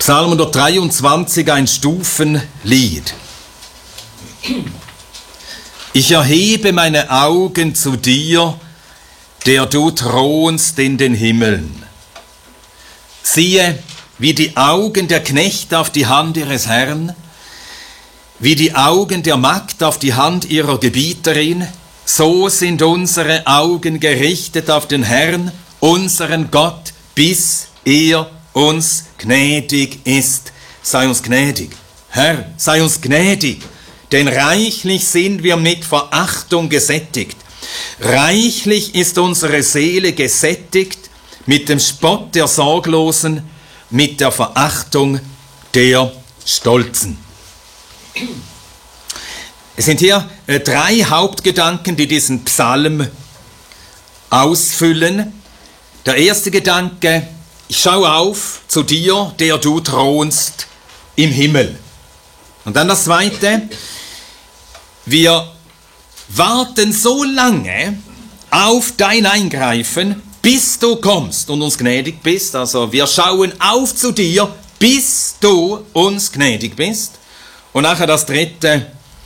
Psalm 123, ein Stufenlied. Ich erhebe meine Augen zu dir, der du thronst in den Himmeln. Siehe, wie die Augen der Knechte auf die Hand ihres Herrn, wie die Augen der Magd auf die Hand ihrer Gebieterin, so sind unsere Augen gerichtet auf den Herrn, unseren Gott, bis er uns gnädig ist. Sei uns gnädig. Herr, sei uns gnädig, denn reichlich sind wir mit Verachtung gesättigt. Reichlich ist unsere Seele gesättigt mit dem Spott der Sorglosen, mit der Verachtung der Stolzen. Es sind hier drei Hauptgedanken, die diesen Psalm ausfüllen. Der erste Gedanke: Ich schaue auf zu dir, der du thronst im Himmel. Und dann das zweite: Wir warten so lange auf dein Eingreifen, bis du kommst und uns gnädig bist. Also wir schauen auf zu dir, bis du uns gnädig bist. Und nachher das dritte: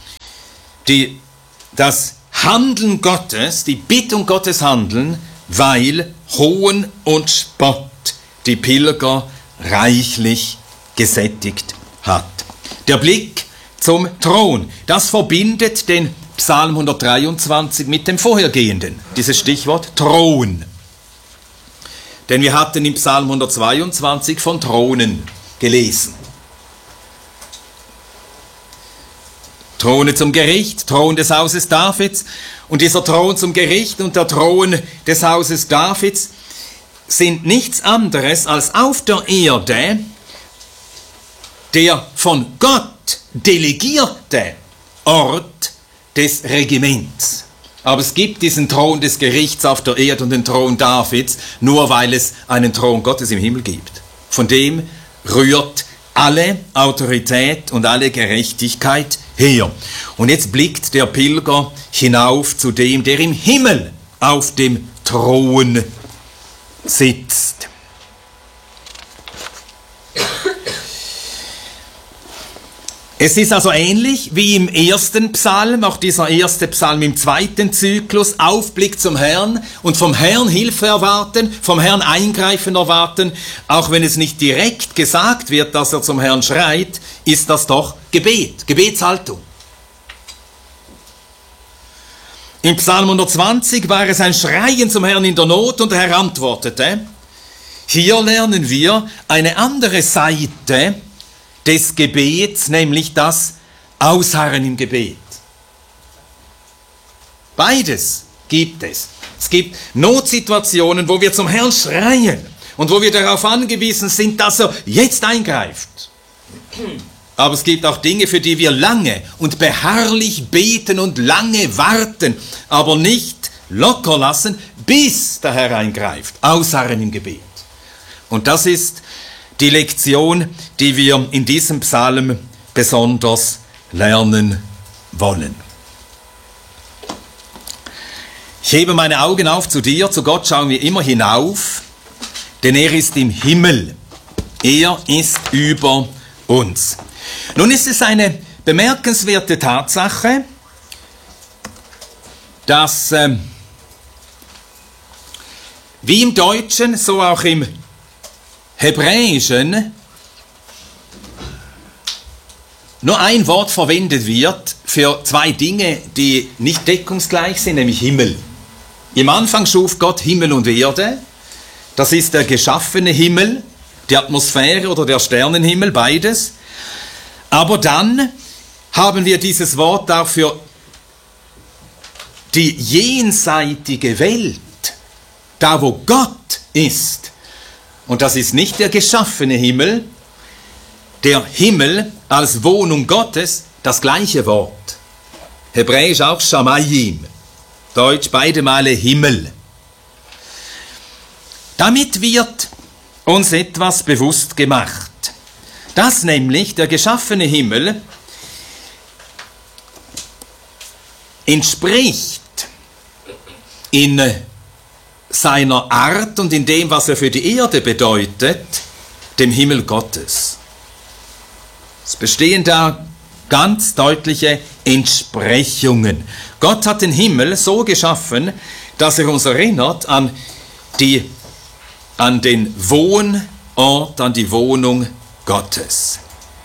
das Handeln Gottes, die Bittung Gottes handeln, weil Hohn und Spott die Pilger reichlich gesättigt hat. Der Blick zum Thron, das verbindet den Psalm 123 mit dem vorhergehenden, dieses Stichwort Thron. Denn wir hatten im Psalm 122 von Thronen gelesen. Throne zum Gericht, Thron des Hauses Davids. Und dieser Thron zum Gericht und der Thron des Hauses Davids sind nichts anderes als auf der Erde der von Gott delegierte Ort des Regiments. Aber es gibt diesen Thron des Gerichts auf der Erde und den Thron Davids, nur weil es einen Thron Gottes im Himmel gibt. Von dem rührt alle Autorität und alle Gerechtigkeit her. Und jetzt blickt der Pilger hinauf zu dem, der im Himmel auf dem Thron sitzt. Es ist also ähnlich wie im ersten Psalm, auch dieser erste Psalm im zweiten Zyklus, Aufblick zum Herrn und vom Herrn Hilfe erwarten, vom Herrn Eingreifen erwarten. Auch wenn es nicht direkt gesagt wird, dass er zum Herrn schreit, ist das doch Gebet, Gebetshaltung. Im Psalm 120 war es ein Schreien zum Herrn in der Not und der Herr antwortete. Hier lernen wir eine andere Seite des Gebets, nämlich das Ausharren im Gebet. Beides gibt es. Es gibt Notsituationen, wo wir zum Herrn schreien und wo wir darauf angewiesen sind, dass er jetzt eingreift. Aber es gibt auch Dinge, für die wir lange und beharrlich beten und lange warten, aber nicht locker lassen, bis der Herr eingreift. Ausharren im Gebet. Und das ist die Lektion, die wir in diesem Psalm besonders lernen wollen. Ich hebe meine Augen auf zu dir, zu Gott schauen wir immer hinauf, denn er ist im Himmel. Er ist über uns. Nun ist es eine bemerkenswerte Tatsache, dass wie im Deutschen, so auch im Hebräischen nur ein Wort verwendet wird für zwei Dinge, die nicht deckungsgleich sind, nämlich Himmel. Im Anfang schuf Gott Himmel und Erde. Das ist der geschaffene Himmel, die Atmosphäre oder der Sternenhimmel, beides. Aber dann haben wir dieses Wort auch für die jenseitige Welt, da wo Gott ist. Und das ist nicht der geschaffene Himmel, der Himmel als Wohnung Gottes, das gleiche Wort. Hebräisch auch Shamayim, Deutsch beide Male Himmel. Damit wird uns etwas bewusst gemacht, dass nämlich der geschaffene Himmel entspricht in seiner Art und in dem, was er für die Erde bedeutet, dem Himmel Gottes. Es bestehen da ganz deutliche Entsprechungen. Gott hat den Himmel so geschaffen, dass er uns erinnert an den Wohnort, an die Wohnung Gottes.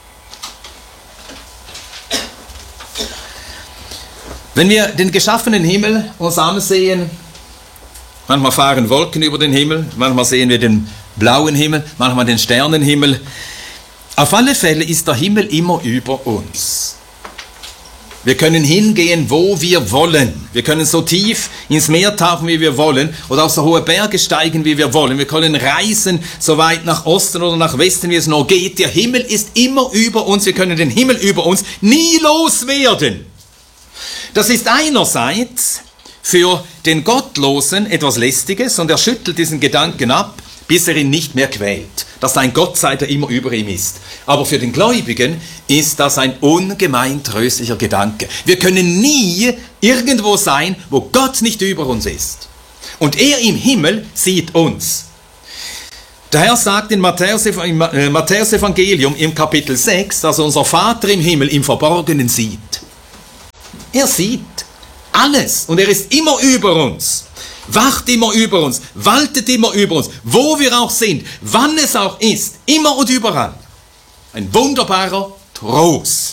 Wenn wir den geschaffenen Himmel uns ansehen, manchmal fahren Wolken über den Himmel, manchmal sehen wir den blauen Himmel, manchmal den Sternenhimmel. Auf alle Fälle ist der Himmel immer über uns. Wir können hingehen, wo wir wollen. Wir können so tief ins Meer tauchen, wie wir wollen, oder auf so hohe Berge steigen, wie wir wollen. Wir können reisen, so weit nach Osten oder nach Westen, wie es nur geht. Der Himmel ist immer über uns. Wir können den Himmel über uns nie loswerden. Das ist einerseits für den Gottlosen etwas Lästiges und er schüttelt diesen Gedanken ab, bis er ihn nicht mehr quält, dass ein Gott sei, der immer über ihm ist. Aber für den Gläubigen ist das ein ungemein tröstlicher Gedanke. Wir können nie irgendwo sein, wo Gott nicht über uns ist. Und er im Himmel sieht uns. Der Herr sagt im Matthäus-Evangelium im Kapitel 6, dass unser Vater im Himmel im Verborgenen sieht. Er sieht alles und er ist immer über uns. Wacht immer über uns, waltet immer über uns, wo wir auch sind, wann es auch ist, immer und überall. Ein wunderbarer Trost.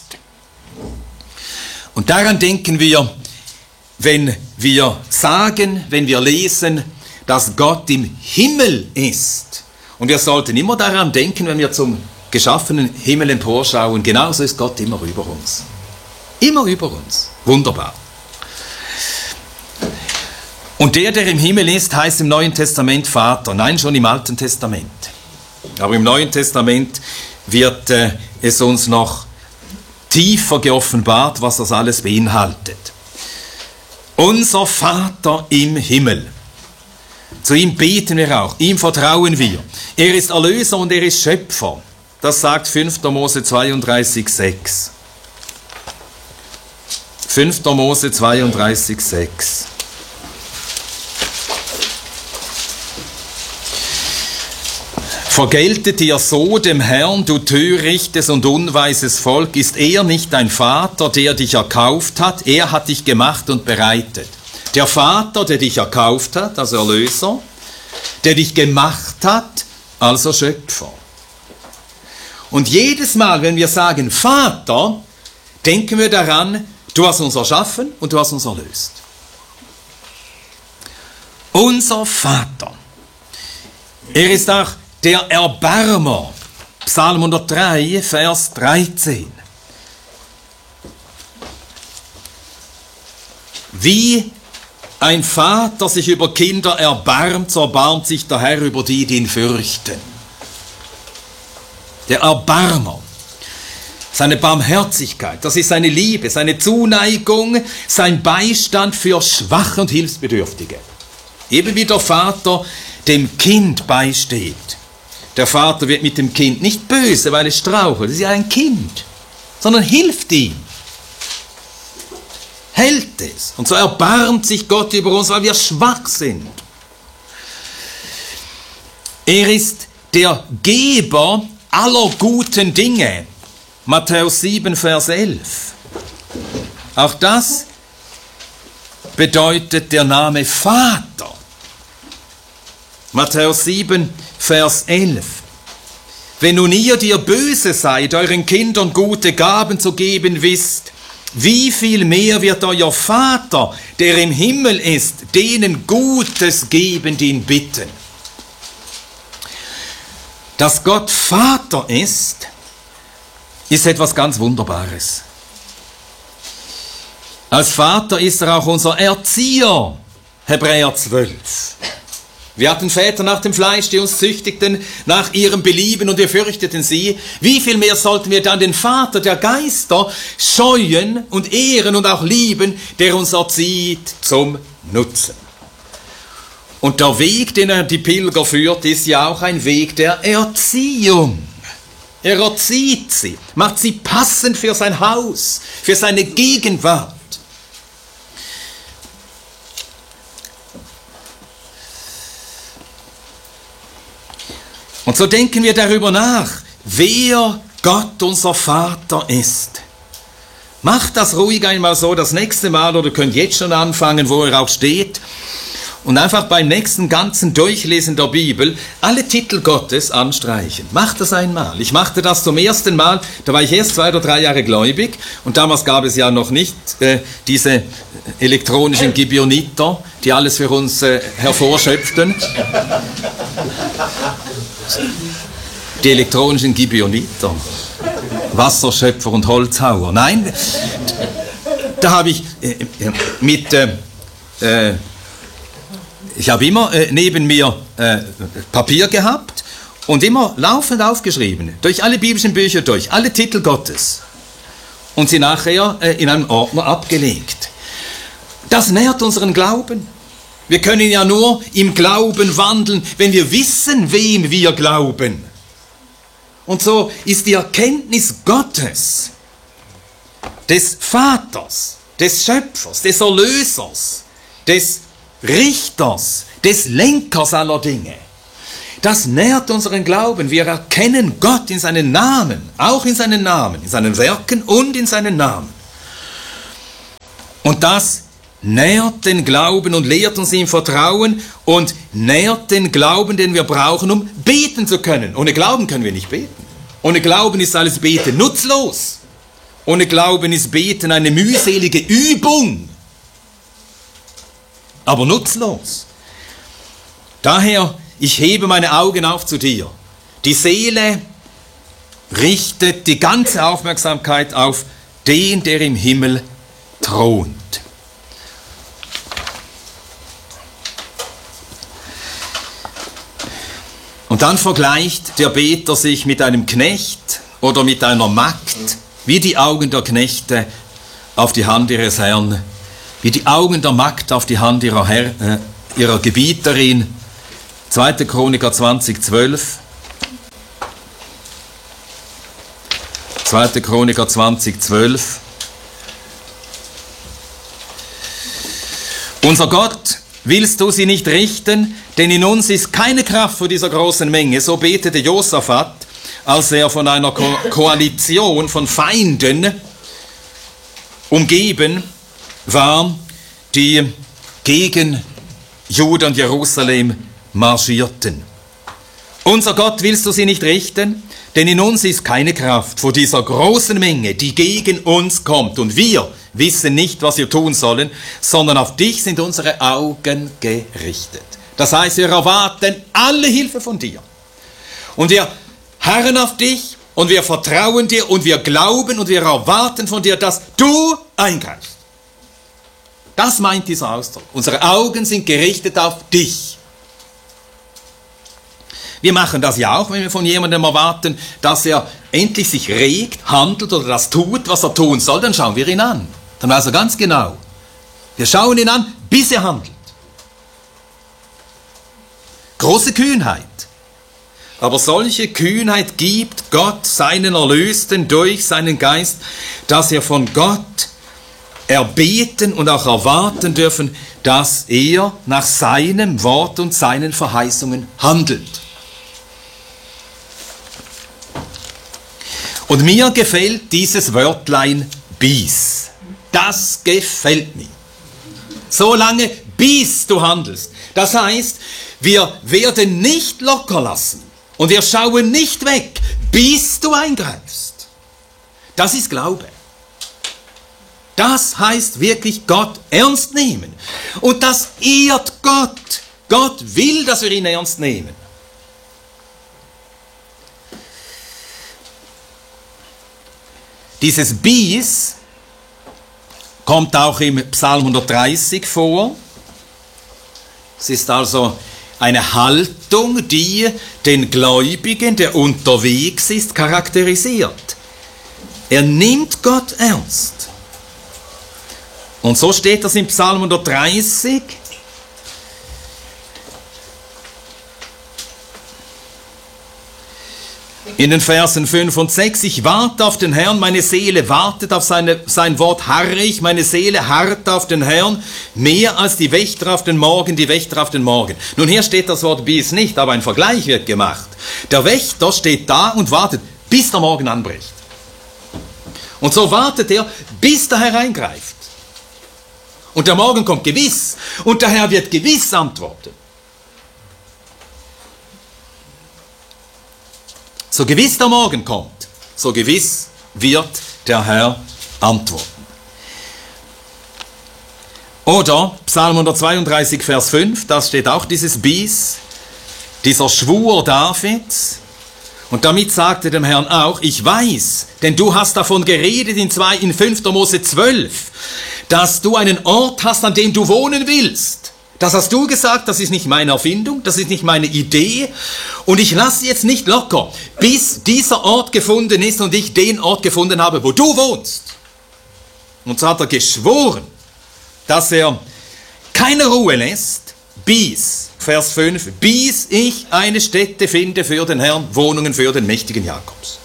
Und daran denken wir, wenn wir sagen, wenn wir lesen, dass Gott im Himmel ist. Und wir sollten immer daran denken, wenn wir zum geschaffenen Himmel emporschauen, genauso ist Gott immer über uns. Immer über uns. Wunderbar. Und der im Himmel ist, heißt im Neuen Testament Vater. Nein, schon im Alten Testament. Aber im Neuen Testament wird es uns noch tiefer geoffenbart, was das alles beinhaltet. Unser Vater im Himmel. Zu ihm beten wir auch, ihm vertrauen wir. Er ist Erlöser und er ist Schöpfer. Das sagt 5. Mose 32,6. 5. Mose 32,6. Vergeltet ihr so dem Herrn, du törichtes und unweises Volk, ist er nicht dein Vater, der dich erkauft hat? Er hat dich gemacht und bereitet. Der Vater, der dich erkauft hat, also Erlöser, der dich gemacht hat, also Schöpfer. Und jedes Mal, wenn wir sagen Vater, denken wir daran, du hast uns erschaffen und du hast uns erlöst. Unser Vater. Er ist auch der Erbarmer. Psalm 103, Vers 13. Wie ein Vater sich über Kinder erbarmt, so erbarmt sich der Herr über die, die ihn fürchten. Der Erbarmer. Seine Barmherzigkeit, das ist seine Liebe, seine Zuneigung, sein Beistand für Schwache und Hilfsbedürftige. Eben wie der Vater dem Kind beisteht. Der Vater wird mit dem Kind nicht böse, weil es strauchelt, es ist ja ein Kind, sondern hilft ihm, hält es. Und so erbarmt sich Gott über uns, weil wir schwach sind. Er ist der Geber aller guten Dinge. Matthäus 7, Vers 11. Auch das bedeutet der Name Vater. Matthäus 7, Vers 11. Wenn nun ihr, die ihr böse seid, euren Kindern gute Gaben zu geben wisst, wie viel mehr wird euer Vater, der im Himmel ist, denen Gutes geben, die ihn bitten. Dass Gott Vater ist etwas ganz Wunderbares. Als Vater ist er auch unser Erzieher, Hebräer 12. Wir hatten Väter nach dem Fleisch, die uns züchtigten nach ihrem Belieben und wir fürchteten sie. Wie viel mehr sollten wir dann den Vater der Geister scheuen und ehren und auch lieben, der uns erzieht zum Nutzen. Und der Weg, den er die Pilger führt, ist ja auch ein Weg der Erziehung. Er erzieht sie, macht sie passend für sein Haus, für seine Gegenwart. Und Und so denken wir darüber nach, wer Gott unser Vater ist. Macht das ruhig einmal so das nächste Mal, oder ihr könnt jetzt schon anfangen, wo er auch steht, und einfach beim nächsten ganzen Durchlesen der Bibel alle Titel Gottes anstreichen. Macht das einmal. Ich machte das zum ersten Mal, da war ich erst 2 oder 3 Jahre gläubig, und damals gab es ja noch nicht diese elektronischen Gibeoniter, die alles für uns hervorschöpften. Die elektronischen Gibeoniter. Wasserschöpfer und Holzhauer. Nein, da habe ich ich habe immer neben mir Papier gehabt und immer laufend aufgeschrieben, durch alle biblischen Bücher durch, alle Titel Gottes, und sie nachher in einem Ordner abgelegt. Das nährt unseren Glauben. Wir können ja nur im Glauben wandeln, wenn wir wissen, wem wir glauben. Und so ist die Erkenntnis Gottes, des Vaters, des Schöpfers, des Erlösers, des Richters, des Lenkers aller Dinge, das nährt unseren Glauben. Wir erkennen Gott in seinen Namen, auch in seinen Namen, in seinen Werken und in seinen Namen. Und das nährt den Glauben und lehrt uns ihm Vertrauen und nährt den Glauben, den wir brauchen, um beten zu können. Ohne Glauben können wir nicht beten. Ohne Glauben ist alles Beten nutzlos. Ohne Glauben ist Beten eine mühselige Übung, aber nutzlos. Daher, ich hebe meine Augen auf zu dir. Die Seele richtet die ganze Aufmerksamkeit auf den, der im Himmel thront. Und dann vergleicht der Beter sich mit einem Knecht oder mit einer Magd, wie die Augen der Knechte auf die Hand ihres Herrn, wie die Augen der Magd auf die Hand ihrer Gebieterin. 2. Chroniker 20,12. 2. Chroniker 20,12. Unser Gott, willst du sie nicht richten? Denn in uns ist keine Kraft vor dieser großen Menge. So betete Josaphat, als er von einer Koalition von Feinden umgeben war, die gegen Juda und Jerusalem marschierten. Unser Gott, willst du sie nicht richten? Denn in uns ist keine Kraft vor dieser großen Menge, die gegen uns kommt. Und wir wissen nicht, was wir tun sollen, sondern auf dich sind unsere Augen gerichtet. Das heißt, wir erwarten alle Hilfe von dir. Und wir harren auf dich und wir vertrauen dir und wir glauben und wir erwarten von dir, dass du eingreifst. Das meint dieser Ausdruck. Unsere Augen sind gerichtet auf dich. Wir machen das ja auch, wenn wir von jemandem erwarten, dass er endlich sich regt, handelt oder das tut, was er tun soll, dann schauen wir ihn an. Dann weiß er ganz genau. Wir schauen ihn an, bis er handelt. Große Kühnheit. Aber solche Kühnheit gibt Gott seinen Erlösten durch seinen Geist, dass wir von Gott erbeten und auch erwarten dürfen, dass er nach seinem Wort und seinen Verheißungen handelt. Und mir gefällt dieses Wörtlein bis. Das gefällt mir. So lange, bis du handelst. Das heißt, wir werden nicht locker lassen und wir schauen nicht weg, bis du eingreifst. Das ist Glaube. Das heißt wirklich Gott ernst nehmen. Und das ehrt Gott. Gott will, dass wir ihn ernst nehmen. Dieses Bis kommt auch im Psalm 130 vor. Es ist also eine Haltung, die den Gläubigen, der unterwegs ist, charakterisiert. Er nimmt Gott ernst. Und so steht das im Psalm 130. In den Versen 5 und 6, ich warte auf den Herrn, meine Seele wartet auf sein Wort, harre ich, meine Seele harrt auf den Herrn, mehr als die Wächter auf den Morgen, die Wächter auf den Morgen. Nun, hier steht das Wort bis nicht, aber ein Vergleich wird gemacht. Der Wächter steht da und wartet, bis der Morgen anbricht. Und so wartet er, bis der Herr eingreift. Und der Morgen kommt gewiss, und der Herr wird gewiss antworten. So gewiss der Morgen kommt, so gewiss wird der Herr antworten. Oder Psalm 132, Vers 5, da steht auch dieses Bis, dieser Schwur Davids. Und damit sagte dem Herrn auch, ich weiß, denn du hast davon geredet in 5. Mose 12, dass du einen Ort hast, an dem du wohnen willst. Das hast du gesagt, das ist nicht meine Erfindung, das ist nicht meine Idee. Und ich lasse jetzt nicht locker, bis dieser Ort gefunden ist und ich den Ort gefunden habe, wo du wohnst. Und so hat er geschworen, dass er keine Ruhe lässt, bis, Vers 5, bis ich eine Stätte finde für den Herrn, Wohnungen für den mächtigen Jakobs.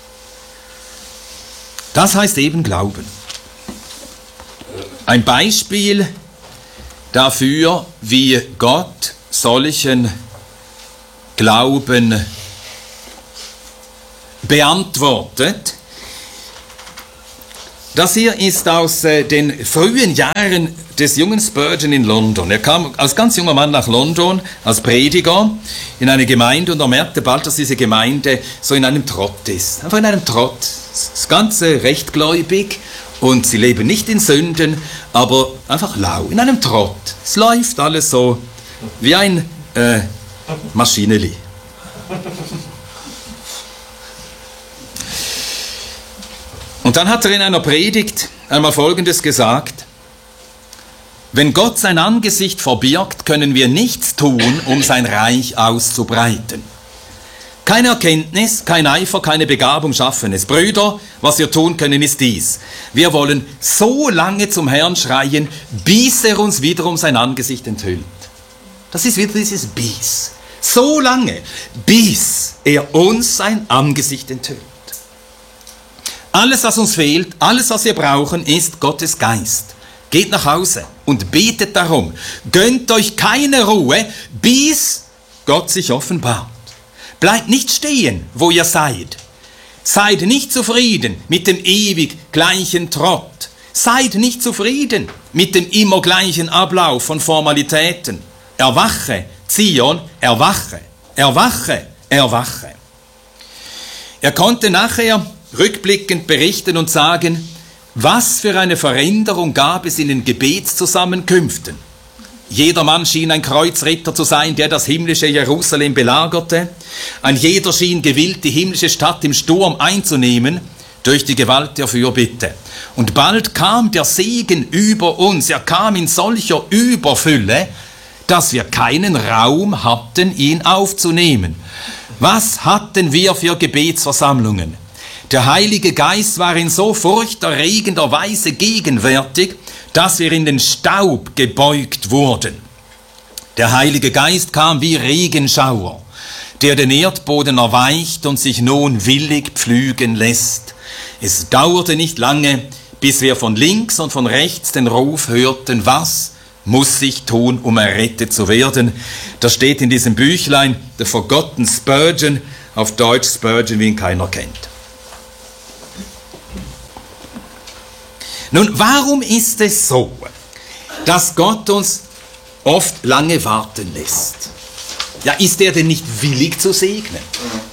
Das heißt eben Glauben. Ein Beispiel dafür, wie Gott solchen Glauben beantwortet. Das hier ist aus den frühen Jahren des jungen Spurgeon in London. Er kam als ganz junger Mann nach London, als Prediger, in eine Gemeinde und er merkte bald, dass diese Gemeinde so in einem Trott ist. Einfach in einem Trott. Das Ganze rechtgläubig. Und sie leben nicht in Sünden, aber einfach lau, in einem Trott. Es läuft alles so wie ein Maschineli. Und dann hat er in einer Predigt einmal Folgendes gesagt: Wenn Gott sein Angesicht verbirgt, können wir nichts tun, um sein Reich auszubreiten. Keine Erkenntnis, kein Eifer, keine Begabung schaffen es. Brüder, was wir tun können, ist dies: Wir wollen so lange zum Herrn schreien, bis er uns wiederum sein Angesicht enthüllt. Das ist wieder dieses bis. So lange, bis er uns sein Angesicht enthüllt. Alles, was uns fehlt, alles, was wir brauchen, ist Gottes Geist. Geht nach Hause und betet darum. Gönnt euch keine Ruhe, bis Gott sich offenbart. Bleibt nicht stehen, wo ihr seid. Seid nicht zufrieden mit dem ewig gleichen Trott. Seid nicht zufrieden mit dem immer gleichen Ablauf von Formalitäten. Erwache, Zion, erwache, erwache, erwache. Er konnte nachher rückblickend berichten und sagen, was für eine Veränderung gab es in den Gebetszusammenkünften. Jeder Mann schien ein Kreuzritter zu sein, der das himmlische Jerusalem belagerte. Ein jeder schien gewillt, die himmlische Stadt im Sturm einzunehmen, durch die Gewalt der Fürbitte. Und bald kam der Segen über uns. Er kam in solcher Überfülle, dass wir keinen Raum hatten, ihn aufzunehmen. Was hatten wir für Gebetsversammlungen? Der Heilige Geist war in so furchterregender Weise gegenwärtig, dass wir in den Staub gebeugt wurden. Der Heilige Geist kam wie Regenschauer, der den Erdboden erweicht und sich nun willig pflügen lässt. Es dauerte nicht lange, bis wir von links und von rechts den Ruf hörten, was muss ich tun, um errettet zu werden? Das steht in diesem Büchlein, The Forgotten Spurgeon, auf Deutsch Spurgeon, wie ihn keiner kennt. Nun, warum ist es so, dass Gott uns oft lange warten lässt? Ja, ist er denn nicht willig zu segnen?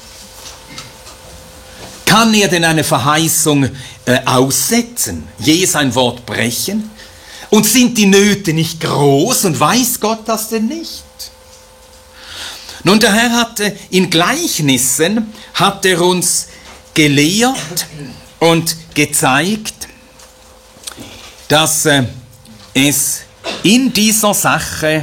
Kann er denn eine Verheißung aussetzen, je sein Wort brechen? Und sind die Nöte nicht groß und weiß Gott das denn nicht? Nun, der Herr hatte in Gleichnissen, hat er uns gelehrt und gezeigt, dass es in dieser Sache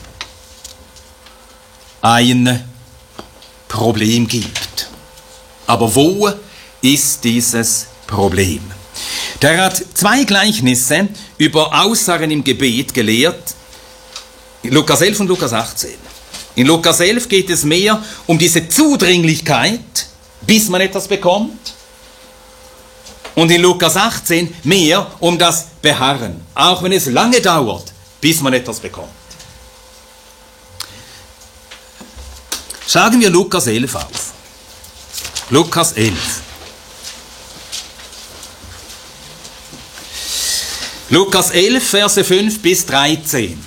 ein Problem gibt. Aber wo ist dieses Problem? Der hat zwei Gleichnisse über Aussagen im Gebet gelehrt, Lukas 11 und Lukas 18. In Lukas 11 geht es mehr um diese Zudringlichkeit bis man etwas bekommt. Und in Lukas 18 mehr um das Beharren, auch wenn es lange dauert, bis man etwas bekommt. Schlagen wir Lukas 11 auf. Lukas 11. Lukas 11, Verse 5 bis 13.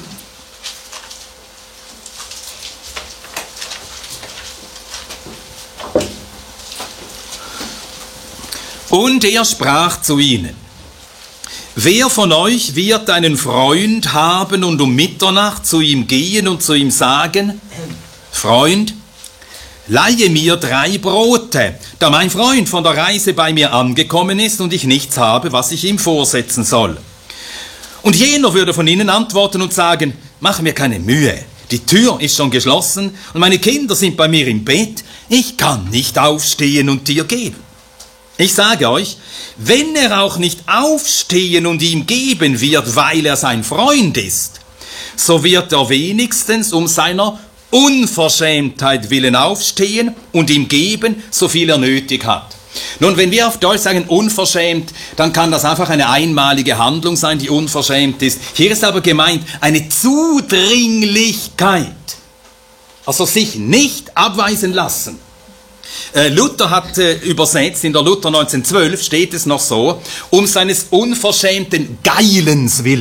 Und er sprach zu ihnen: Wer von euch wird einen Freund haben und um Mitternacht zu ihm gehen und zu ihm sagen: Freund, leihe mir 3 Brote, da mein Freund von der Reise bei mir angekommen ist und ich nichts habe, was ich ihm vorsetzen soll. Und jener würde von ihnen antworten und sagen: Mach mir keine Mühe, die Tür ist schon geschlossen und meine Kinder sind bei mir im Bett, ich kann nicht aufstehen und dir geben. Ich sage euch, wenn er auch nicht aufstehen und ihm geben wird, weil er sein Freund ist, so wird er wenigstens um seiner Unverschämtheit willen aufstehen und ihm geben, so viel er nötig hat. Nun, wenn wir auf Deutsch sagen unverschämt, dann kann das einfach eine einmalige Handlung sein, die unverschämt ist. Hier ist aber gemeint eine Zudringlichkeit, also sich nicht abweisen lassen. Luther hat übersetzt, in der Luther 1912 steht es noch so, um seines unverschämten Geilens willen.